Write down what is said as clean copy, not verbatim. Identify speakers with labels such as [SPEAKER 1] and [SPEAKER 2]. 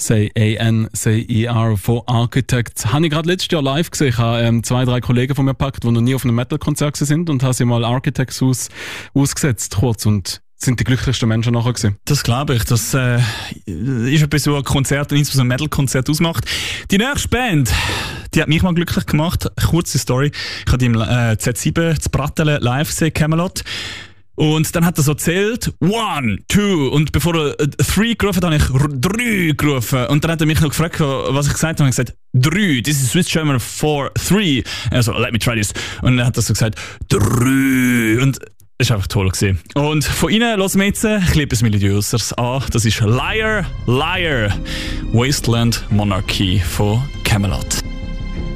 [SPEAKER 1] C-A-N-C-I-R von Architects. Habe ich gerade letztes Jahr live gesehen. Ich habe 2-3 Kollegen von mir gepackt, die noch nie auf einem Metal-Konzert sind und habe sie mal Architects ausgesetzt kurz und sind die glücklichsten Menschen nachher gewesen.
[SPEAKER 2] Das glaube ich. Das ist etwas, so ein Konzert, insbesondere ein Metal-Konzert ausmacht. Die nächste Band, die hat mich mal glücklich gemacht. Kurze Story. Ich habe die im Z7 zu Brattelen live gesehen, Camelot. Und dann hat er so zählt, 1, 2, und bevor er 3 gerufen hat, habe ich 3 gerufen. Und dann hat er mich noch gefragt, was ich gesagt habe. Und ich habe gesagt, 3, this is Swiss German for 3. Also, let me try this. Und dann hat er so gesagt, 3. Und das war einfach toll gewesen. Und von ihnen hören wir jetzt ein etwas Melodiöseres an. Das ist Liar, Liar, Wasteland Monarchy von Camelot.